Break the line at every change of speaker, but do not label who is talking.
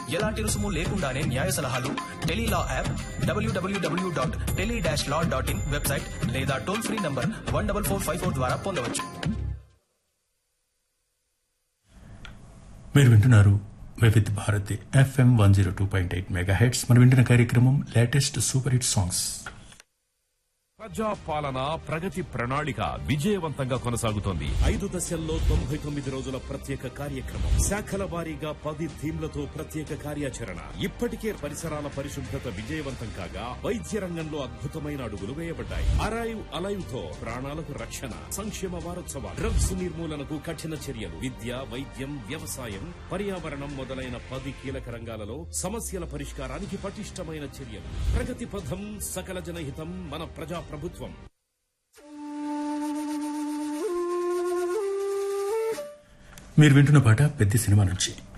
ఎలాంటి రుసుము లేకుండానే న్యాయ సలహాలు టెలీలా యాప్, www.tele-law.in వెబ్సైట్ లేదా టోల్ ఫ్రీ నంబర్ 14454 ద్వారా పొందవచ్చు.
మీరు వింటున్నారు వివిధ భారతి FM 102.8 మెగాహెర్ట్జ్. మనం వింటున్న కార్యక్రమం లేటెస్ట్ సూపర్ హిట్ సాంగ్స్.
ప్రజా పాలన ప్రగతి ప్రణాళిక విజయవంతంగా కొనసాగుతోంది.
5 దశల్లో 99 రోజుల ప్రత్యేక కార్యక్రమం, శాఖల వారీగా 10 థీమ్లతో ప్రత్యేక కార్యాచరణ. ఇప్పటికే పరిసరాల పరిశుభ్రత విజయవంతం కాగా వైద్య రంగంలో అద్భుతమైన అడుగులు వేయబడ్డాయి. అరైవ్ అలైవ్ తో ప్రాణాలకు రక్షణ. సంక్షేమ వారోత్సవాలు, డ్రగ్స్ నిర్మూలనకు కఠిన చర్యలు, విద్య, వైద్యం, వ్యవసాయం, పర్యావరణం మొదలైన 10 కీలక రంగాలలో సమస్యల పరిష్కారానికి పటిష్టమైన చర్యలు. ప్రగతి పథం, సకల జనహితం, మన ప్రజా ప్రభుత్వం.
మీరు వింటున్న పాట పెద్ద సినిమా నుంచి.